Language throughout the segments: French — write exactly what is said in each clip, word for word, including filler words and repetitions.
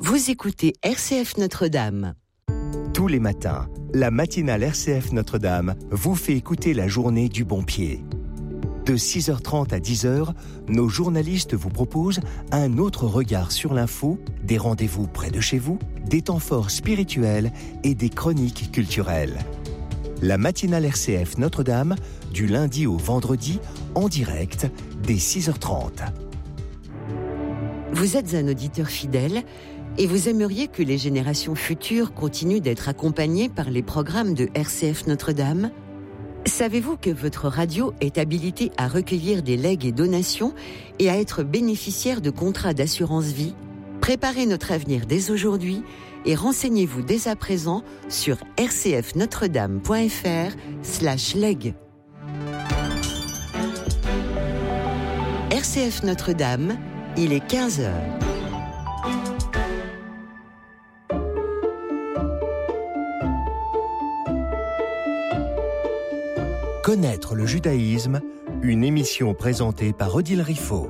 Vous écoutez R C F Notre-Dame. Tous les matins, la matinale R C F Notre-Dame vous fait écouter la journée du bon pied. De six heures trente à dix heures, nos journalistes vous proposent un autre regard sur l'info, des rendez-vous près de chez vous, des temps forts spirituels et des chroniques culturelles. La matinale R C F Notre-Dame, du lundi au vendredi, en direct, dès six heures trente. Vous êtes un auditeur fidèle et vous aimeriez que les générations futures continuent d'être accompagnées par les programmes de R C F Notre-Dame ? Savez-vous que votre radio est habilitée à recueillir des legs et donations et à être bénéficiaire de contrats d'assurance vie ? Préparez notre avenir dès aujourd'hui et renseignez-vous dès à présent sur rcfnotredame.fr slash leg. R C F Notre-Dame, il est quinze heures. Connaître le judaïsme, une émission présentée par Odile Riffaut.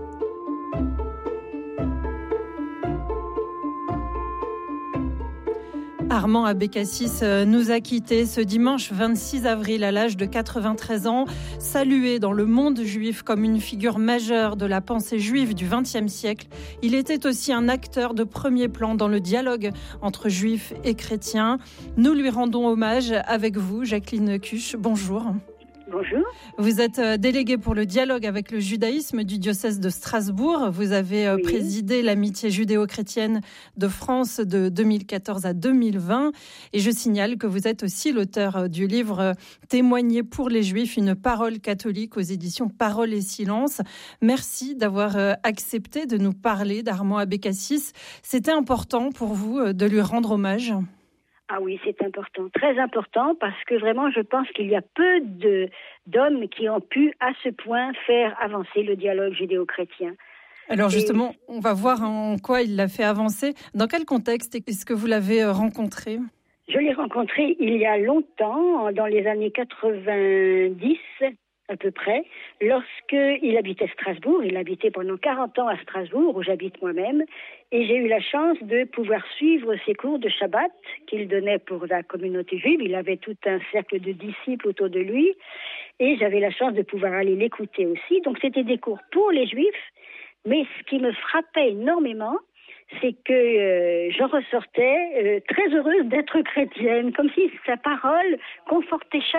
Armand Abécassis nous a quittés ce dimanche vingt-six avril à l'âge de quatre-vingt-treize ans, salué dans le monde juif comme une figure majeure de la pensée juive du vingtième siècle. Il était aussi un acteur de premier plan dans le dialogue entre juifs et chrétiens. Nous lui rendons hommage avec vous, Jacqueline Cuche. Bonjour. Bonjour. Vous êtes déléguée pour le dialogue avec le judaïsme du diocèse de Strasbourg. Vous avez oui. présidé l'amitié judéo-chrétienne de France de deux mille quatorze à deux mille vingt. Et je signale que vous êtes aussi l'auteur du livre « Témoigner pour les Juifs, une parole catholique » aux éditions Parole et Silence. Merci d'avoir accepté de nous parler d'Armand Abécassis. C'était important pour vous de lui rendre hommage ? Ah oui, c'est important, très important, parce que vraiment, je pense qu'il y a peu de, d'hommes qui ont pu, à ce point, faire avancer le dialogue judéo-chrétien. Alors justement, Et... on va voir en quoi il l'a fait avancer. Dans quel contexte est-ce que vous l'avez rencontré ? Je l'ai rencontré il y a longtemps, dans les années quatre-vingt-dix, à peu près, lorsqu'il habitait Strasbourg. Il habitait pendant quarante ans à Strasbourg, où j'habite moi-même, et j'ai eu la chance de pouvoir suivre ses cours de Shabbat qu'il donnait pour la communauté juive. Il avait tout un cercle de disciples autour de lui, et j'avais la chance de pouvoir aller l'écouter aussi. Donc c'était des cours pour les Juifs, mais ce qui me frappait énormément, c'est que euh, j'en ressortais euh, très heureuse d'être chrétienne, comme si sa parole confortait chaque